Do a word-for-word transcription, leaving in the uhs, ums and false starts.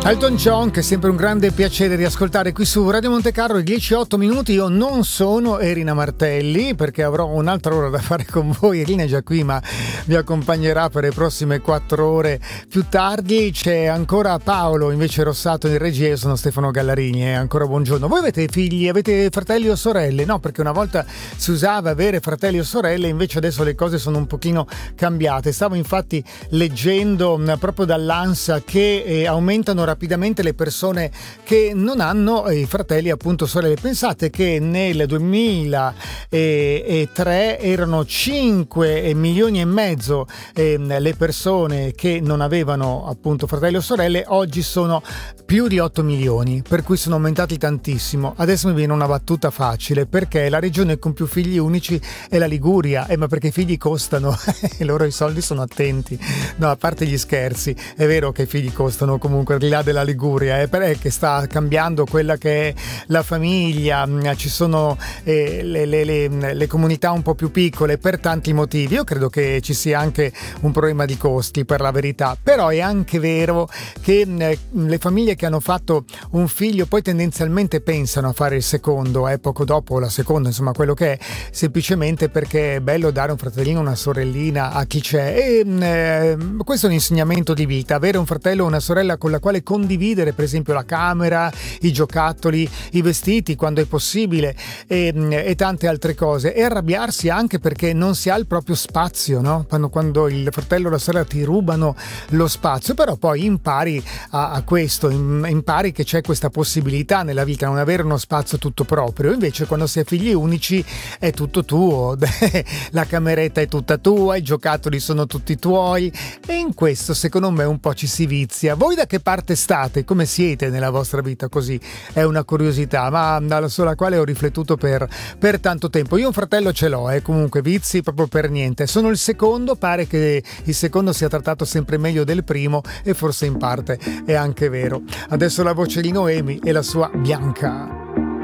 Elton John, che è sempre un grande piacere riascoltare qui su Radio Montecarlo, dieci e otto minuti. Io non sono Erina Martelli perché avrò un'altra ora da fare con voi. Erina è già qui, ma vi accompagnerà per le prossime quattro ore più tardi. C'è ancora Paolo invece Rossato in regia. Io sono Stefano Gallarini e ancora buongiorno. Voi avete figli? Avete fratelli o sorelle? No, perché una volta si usava avere fratelli o sorelle, invece adesso le cose sono un pochino cambiate. Stavo infatti leggendo proprio dall'ANSA che eh, aumentano rapidamente le persone che non hanno i fratelli, appunto sorelle. Pensate che nel duemilatré erano cinque milioni e mezzo eh, le persone che non avevano appunto fratelli o sorelle, oggi sono più di otto milioni, per cui sono aumentati tantissimo. Adesso mi viene una battuta facile, perché la regione con più figli unici è la Liguria, eh, ma perché i figli costano e loro i soldi sono attenti. No, a parte gli scherzi, è vero che i figli costano comunque, al di là della Liguria, eh, perché sta cambiando quella che è la famiglia, ci sono eh, le, le, le, le comunità un po' più piccole per tanti motivi. Io credo che ci sia anche un problema di costi, per la verità, però è anche vero che eh, le famiglie che hanno fatto un figlio poi tendenzialmente pensano a fare il secondo, eh, poco dopo la seconda, insomma quello che è, semplicemente perché è bello dare un fratellino o una sorellina a chi c'è, e eh, questo è un insegnamento di vita, avere un fratello o una sorella con la quale condividere per esempio la camera, i giocattoli, i vestiti quando è possibile, e, e tante altre cose, e arrabbiarsi anche perché non si ha il proprio spazio, no? Quando, quando il fratello o la sorella ti rubano lo spazio, però poi impari a, a questo, impari che c'è questa possibilità nella vita, non avere uno spazio tutto proprio. Invece quando si è figli unici è tutto tuo, la cameretta è tutta tua, i giocattoli sono tutti tuoi, e in questo secondo me un po' ci si vizia. Voi da che parte state? Come siete nella vostra vita? Così è una curiosità, ma sulla quale ho riflettuto per, per tanto tempo. Io un fratello ce l'ho, eh, comunque vizi proprio per niente. Sono il secondo, pare che il secondo sia trattato sempre meglio del primo, e forse in parte è anche vero. Adesso la voce di Noemi e la sua Bianca.